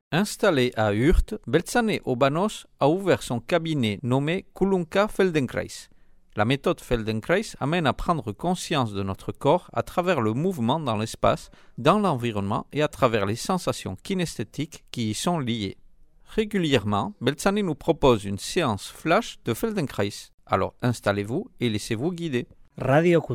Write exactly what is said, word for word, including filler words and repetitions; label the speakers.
Speaker 1: Installé à Hürth, Beltzane Obanos a ouvert son cabinet nommé Kulunka Feldenkrais. La méthode Feldenkrais amène à prendre conscience de notre corps à travers le mouvement dans l'espace, dans l'environnement et à travers les sensations kinesthétiques qui y sont liées. Régulièrement, Beltzane nous propose une séance flash de Feldenkrais. Alors installez-vous et laissez-vous guider.
Speaker 2: Radio